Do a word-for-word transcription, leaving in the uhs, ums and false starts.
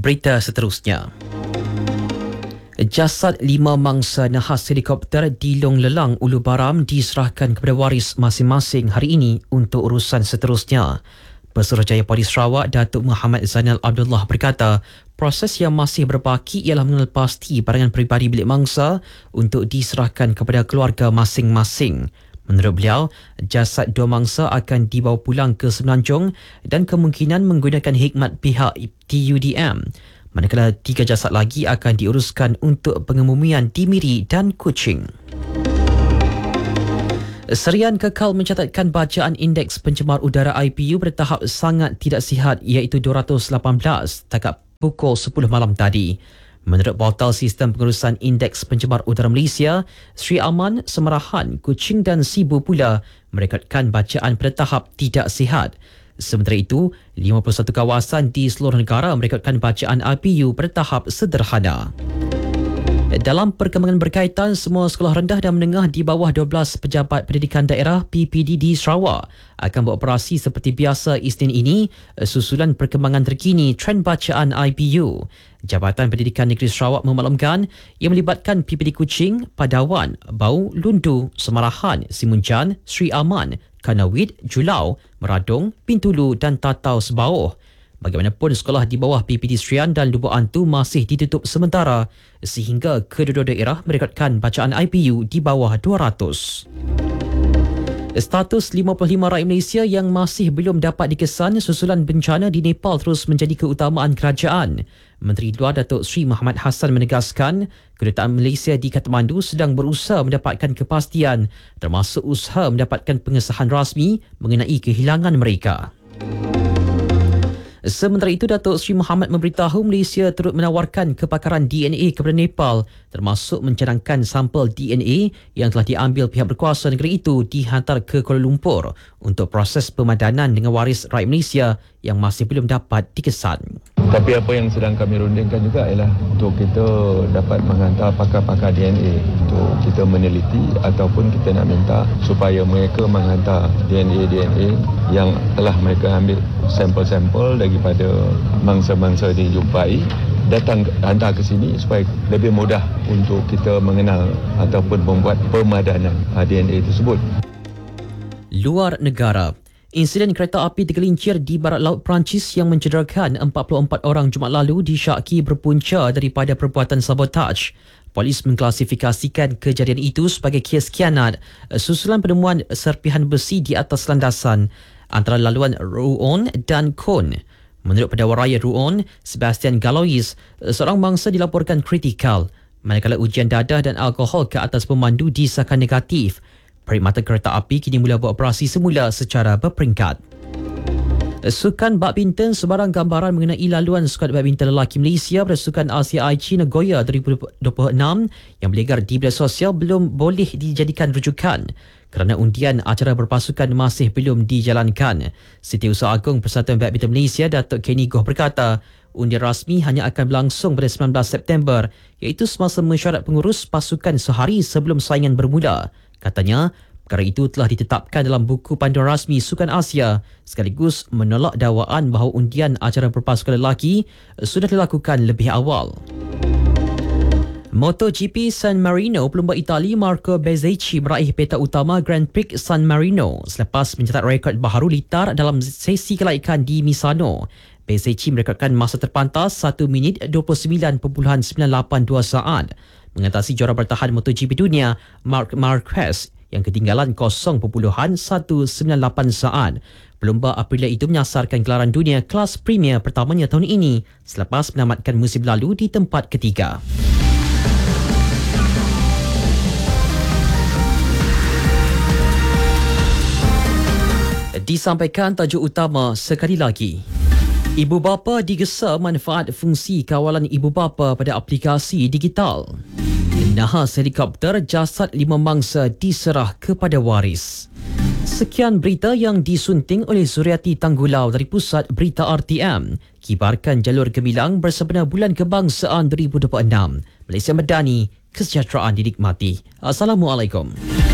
Berita seterusnya. Jasad lima mangsa nahas helikopter di Long Lelang, Ulu Baram diserahkan kepada waris masing-masing hari ini untuk urusan seterusnya. Pesuruhjaya Polis Sarawak Datuk Muhammad Zainal Abdullah berkata, proses yang masih berbaki ialah mengenal pasti barangan peribadi bilik mangsa untuk diserahkan kepada keluarga masing-masing. Menurut beliau, jasad dua mangsa akan dibawa pulang ke Semenanjung dan kemungkinan menggunakan khidmat pihak T U D M. Manakala tiga jasad lagi akan diuruskan untuk pengemumian di Miri dan Kuching. Serian kekal mencatatkan bacaan indeks pencemar udara I P U pada tahap sangat tidak sihat iaitu dua ratus lapan belas takat pukul sepuluh malam tadi. Menurut portal sistem pengurusan indeks pencemar udara Malaysia, Sri Aman, Semerahan, Kuching dan Sibu pula merekodkan bacaan pada tahap tidak sihat. Sementara itu, lima puluh satu kawasan di seluruh negara merekodkan bacaan I P U pada tahap sederhana. Dalam perkembangan berkaitan, semua sekolah rendah dan menengah di bawah dua belas pejabat pendidikan daerah P P D di Sarawak akan beroperasi seperti biasa Isnin ini susulan perkembangan terkini trend bacaan I P U. Jabatan Pendidikan Negeri Sarawak memaklumkan ia melibatkan P P D Kuching, Padawan, Bau, Lundu, Semerahan, Simunjan, Sri Aman, Kanawit, Julau, Meradong, Pintulu dan Tatau Sebauh. Bagaimanapun, sekolah di bawah P P D Serian dan Lubuk Antu masih ditutup sementara sehingga kedua-dua daerah merekodkan bacaan I P U di bawah dua ratus. Status lima puluh lima rakyat Malaysia yang masih belum dapat dikesan susulan bencana di Nepal terus menjadi keutamaan kerajaan. Menteri Luar Datuk Seri Muhammad Hassan menegaskan Kedutaan Malaysia di Kathmandu sedang berusaha mendapatkan kepastian termasuk usaha mendapatkan pengesahan rasmi mengenai kehilangan mereka. Sementara itu, Datuk Seri Muhammad memberitahu Malaysia turut menawarkan kepakaran D N A kepada Nepal termasuk mencadangkan sampel D N A yang telah diambil pihak berkuasa negeri itu dihantar ke Kuala Lumpur untuk proses pemadanan dengan waris rakyat Malaysia yang masih belum dapat dikesan. Tapi apa yang sedang kami rundingkan juga ialah untuk kita dapat menghantar pakar-pakar D N A untuk kita meneliti ataupun kita nak minta supaya mereka menghantar D N A-D N A yang telah mereka ambil sampel-sampel daripada mangsa-mangsa dijumpai datang hantar ke sini supaya lebih mudah untuk kita mengenal ataupun membuat pemadanan D N A tersebut. Luar negara. Insiden kereta api tergelincir di barat laut Perancis yang mencederakan empat puluh empat orang Jumaat lalu disyaki berpunca daripada perbuatan sabotaj. Polis mengklasifikasikan kejadian itu sebagai kes khianat susulan penemuan serpihan besi di atas landasan antara laluan Rouen dan Cône. Menurut Pendakwa Raya Rouen, Sebastian Galois, seorang mangsa dilaporkan kritikal, manakala ujian dadah dan alkohol ke atas pemandu disahkan negatif. Perkhidmatan kereta api kini mula beroperasi semula secara berperingkat. Sukan badminton, sebarang gambaran mengenai laluan skuad badminton lelaki Malaysia pada Sukan Asia I C Nagoya dua ribu dua puluh enam yang berlegar di media sosial belum boleh dijadikan rujukan kerana undian acara berpasukan masih belum dijalankan. Setiausaha Agung Persatuan Badminton Malaysia Datuk Kenny Goh berkata, undian rasmi hanya akan berlangsung pada sembilan belas September iaitu semasa mesyuarat pengurus pasukan sehari sebelum saingan bermula. Katanya, perkara itu telah ditetapkan dalam buku panduan rasmi Sukan Asia sekaligus menolak dakwaan bahawa undian acara berpasukan lelaki sudah dilakukan lebih awal. MotoGP San Marino, pelumba Itali Marco Bezzecchi meraih peta utama Grand Prix San Marino selepas mencatat rekod baharu litar dalam sesi kelaikan di Misano. Bezzecchi merekodkan masa terpantas satu minit dua puluh sembilan perpuluhan sembilan lapan dua saat mengatasi juara bertahan MotoGP dunia Marc Marquez yang ketinggalan kosong perpuluhan satu sembilan lapan saat. Pelumba Aprilia itu menyasarkan gelaran dunia kelas Premier pertamanya tahun ini selepas menamatkan musim lalu di tempat ketiga. Disampaikan tajuk utama sekali lagi. Ibu bapa digesa manfaat fungsi kawalan ibu bapa pada aplikasi digital. Nahas helikopter, jasad lima mangsa diserah kepada waris. Sekian berita yang disunting oleh Zuriati Tanggulau dari Pusat Berita R T M. Kibarkan jalur gemilang bersempena Bulan Kebangsaan dua ribu dua puluh enam. Malaysia Madani, kesejahteraan dinikmati. Assalamualaikum.